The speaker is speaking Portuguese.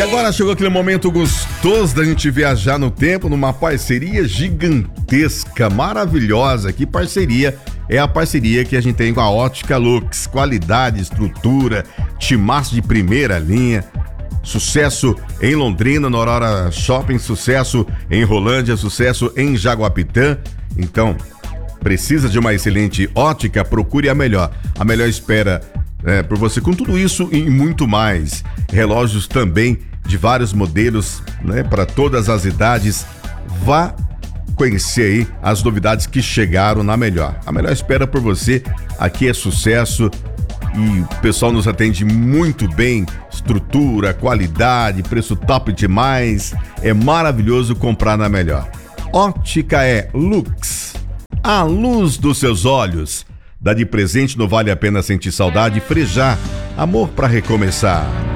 Agora chegou aquele momento gostoso da gente viajar no tempo numa parceria gigantesca, maravilhosa. Que parceria? É a parceria que a gente tem com a Ótica Lux. Qualidade, estrutura, timaço de primeira linha. Sucesso em Londrina, no Aurora Shopping, sucesso em Rolândia, sucesso em Jaguapitã. Então, precisa de uma excelente ótica? Procure a melhor. A melhor espera por você com tudo isso e muito mais. Relógios também de vários modelos, né, para todas as idades. Vá conhecer aí as novidades que chegaram na melhor. A melhor espera por você. Aqui é sucesso e o pessoal nos atende muito bem. Estrutura, qualidade, preço top demais. É maravilhoso comprar na melhor. Ótica é Lux. A luz dos seus olhos. Dá de presente, não vale a pena sentir saudade. Frejar, amor para recomeçar.